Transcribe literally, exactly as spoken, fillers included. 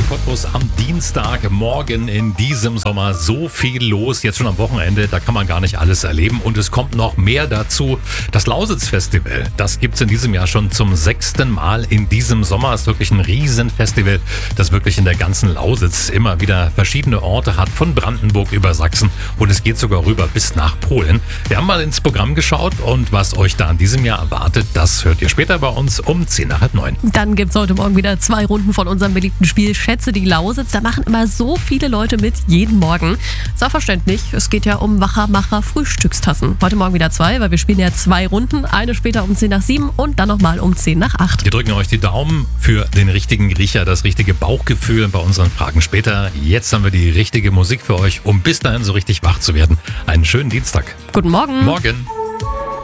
Cottbus am Dienstagmorgen in diesem Sommer. So viel los, jetzt schon am Wochenende, da kann man gar nicht alles erleben. Und es kommt noch mehr dazu. Das Lausitz-Festival, das gibt es in diesem Jahr schon zum sechsten Mal in diesem Sommer. Es ist wirklich ein Riesenfestival, das wirklich in der ganzen Lausitz immer wieder verschiedene Orte hat, von Brandenburg über Sachsen. Und es geht sogar rüber bis nach Polen. Wir haben mal ins Programm geschaut und was euch da in diesem Jahr erwartet, das hört ihr später bei uns um zehn nach halb neun. Dann gibt es heute Morgen wieder zwei Runden von unserem beliebten Spiel Schätze die Lausitz. Da machen immer so viele Leute mit, jeden Morgen. Ist auch verständlich, es geht ja um Wachermacher Frühstückstassen. Heute Morgen wieder zwei, weil wir spielen ja zwei Runden. Eine später um zehn nach sieben und dann nochmal um zehn nach acht. Wir drücken euch die Daumen für den richtigen Riecher, das richtige Bauchgefühl bei unseren Fragen später. Jetzt haben wir die richtige Musik für euch, um bis dahin so richtig wach zu werden. Einen schönen Dienstag. Guten Morgen. Morgen.